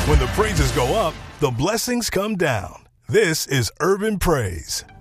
When the praises go up, the blessings come down. This is Urban Praise.